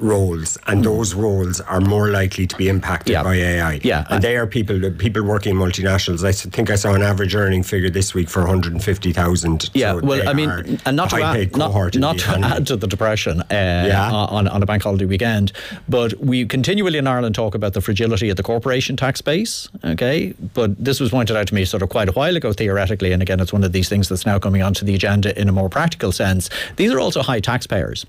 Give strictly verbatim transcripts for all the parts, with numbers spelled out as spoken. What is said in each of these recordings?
roles, and those roles are more likely to be impacted Yeah. by A I. Yeah. And they are people people working in multinationals. I think I saw an average earning figure this week for one hundred fifty thousand. Yeah, so well, they I mean, are and not a to high-paid add, not, cohort in not the to economy. add to the depression uh, Yeah. on, on a bank holiday weekend, but we continually in Ireland talk about the fragility of the corporation tax base, okay? But this was pointed out to me sort of quite a while ago theoretically, and again, it's one of these things that's now coming onto the agenda in a more practical sense. These are also high taxpayers.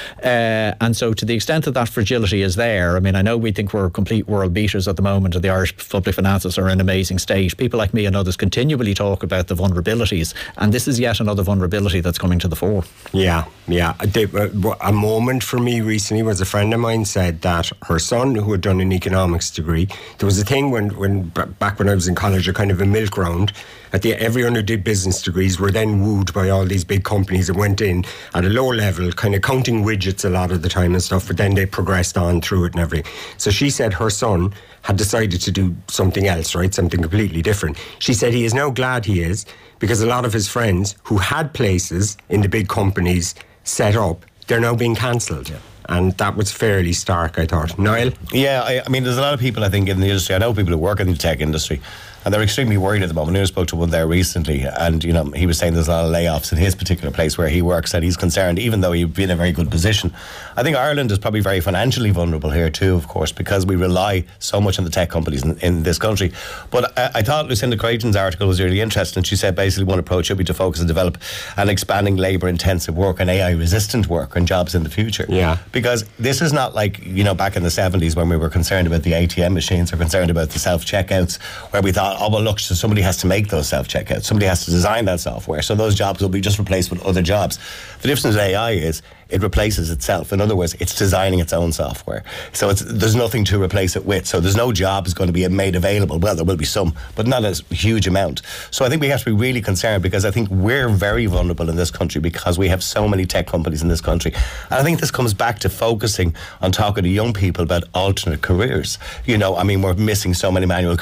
Uh, and so to the extent that that fragility is there, I mean, I know we think we're complete world beaters at the moment, and the Irish public finances are in an amazing state. People like me and others continually talk about the vulnerabilities, and this is yet another vulnerability that's coming to the fore. Yeah, yeah. They, uh, a moment for me recently was a friend of mine said that her son, who had done an economics degree, there was a thing when, when back when I was in college, a kind of a milk round. At the, everyone who did business degrees were then wooed by all these big companies that went in at a low level, kind of counting widgets a lot of the time and stuff, but then they progressed on through it and everything. So she said her son had decided to do something else, right? Something completely different. She said he is now glad he is, because a lot of his friends who had places in the big companies set up, they're now being cancelled. Yeah. And that was fairly stark, I thought. Niall? Yeah, I, I mean, there's a lot of people, I think, in the industry. I know people who work in the tech industry, and they're extremely worried at the moment. I spoke to one there recently, and you know, he was saying there's a lot of layoffs in his particular place where he works, and he's concerned, even though he'd be in a very good position. I think Ireland is probably very financially vulnerable here too, of course, because we rely so much on the tech companies in, in this country. But I, I thought Lucinda Creighton's article was really interesting. She said basically one approach should be to focus and develop an expanding labour-intensive work and A I-resistant work and jobs in the future. Yeah. Because this is not like, you know, back in the seventies when we were concerned about the A T M machines or concerned about the self-checkouts, where we thought, oh, well, look, so somebody has to make those self-checkouts. Somebody has to design that software. So those jobs will be just replaced with other jobs. The difference with A I is it replaces itself. In other words, it's designing its own software. So it's, there's nothing to replace it with. So there's no jobs going to be made available. Well, there will be some, but not a huge amount. So I think we have to be really concerned, because I think we're very vulnerable in this country because we have so many tech companies in this country. And I think this comes back to focusing on talking to young people about alternate careers. You know, I mean, we're missing so many manual